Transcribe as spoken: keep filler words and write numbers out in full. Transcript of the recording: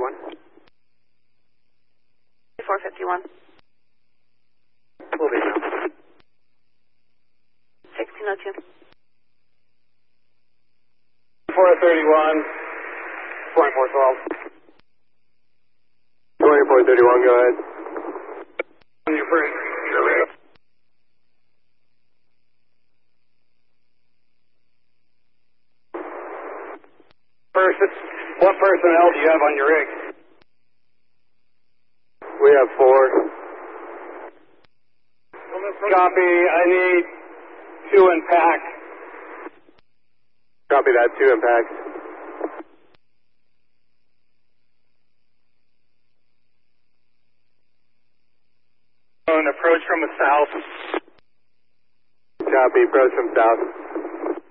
fifty-one. four fifty-one. Moving now. sixteen oh two. four thirty-one. twenty-four twelve. twenty-four thirty-one, go ahead. On your free. Person, what personnel do you have on your rig? We have four. Copy, I need two in pack. Copy that, two in pack. Approach from the south. Copy, approach from south.